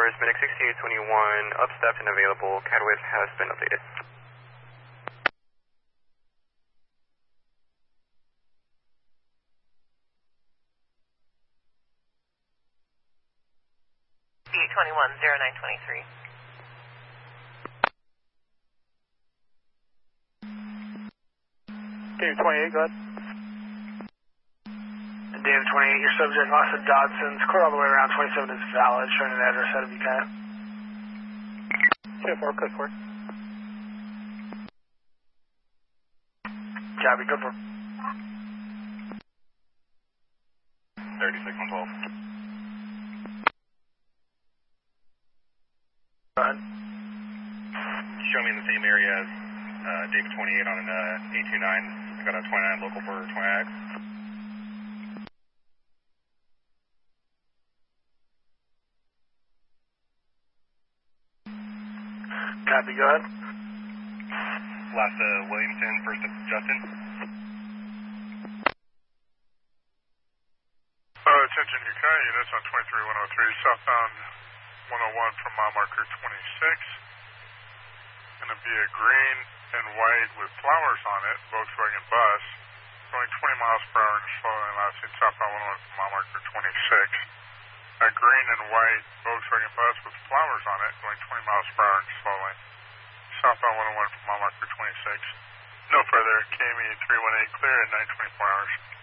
Towers, Medic 6821, upstepped and available. CADWIF has been updated. C821-0923. David 28, go ahead. David 28, your subject, Austin Dodson's, clear all the way around 27 is valid, showing an address out of Buchanan. 2-4, code 4. Copy, code 4. 36 112. Go ahead. Show me in the same area as David 28 on an 829. I got a 29 local for 29X. Copy, go ahead. Last Williamson, first Justin. Attention Buchanan, units on 23103, southbound 101 from mile marker 26. Going to be a green and white with flowers on it, Volkswagen bus, going 20 miles per hour and slowing, last seen southbound 101 from mile marker 26. A green and white Volkswagen bus with flowers on it, going 20 miles per hour and slowing, southbound 101 from mile marker 26. No further, KME 318 clear at 924 hours.